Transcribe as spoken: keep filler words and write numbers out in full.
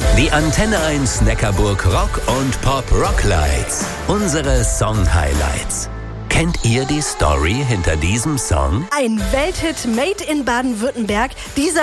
Die Antenne eins Neckarburg Rock und Pop Rocklights. Unsere Song-Highlights. Kennt ihr die Story hinter diesem Song? Ein Welthit made in Baden-Württemberg. Dieser